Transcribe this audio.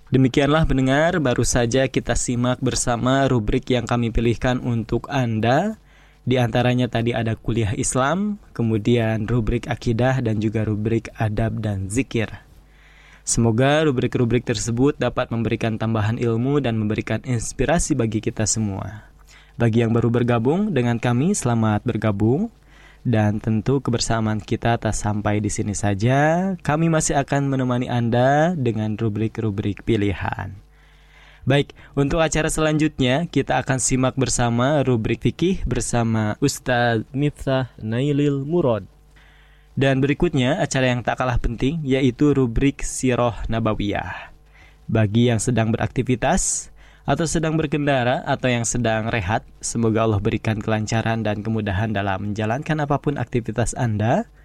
Demikianlah pendengar, baru saja kita simak bersama rubrik yang kami pilihkan untuk Anda. Di antaranya tadi ada kuliah Islam, kemudian rubrik akidah dan juga rubrik adab dan zikir. Semoga rubrik-rubrik tersebut dapat memberikan tambahan ilmu dan memberikan inspirasi bagi kita semua. Bagi yang baru bergabung dengan kami, selamat bergabung. Dan tentu kebersamaan kita tak sampai di sini saja. Kami masih akan menemani Anda dengan rubrik-rubrik pilihan. Baik, untuk acara selanjutnya kita akan simak bersama rubrik fikih bersama Ustaz Miftah Nailil Murad. Dan berikutnya acara yang tak kalah penting, yaitu rubrik Sirah Nabawiyah. Bagi yang sedang beraktivitas atau sedang berkendara atau yang sedang rehat, semoga Allah berikan kelancaran dan kemudahan dalam menjalankan apapun aktivitas Anda.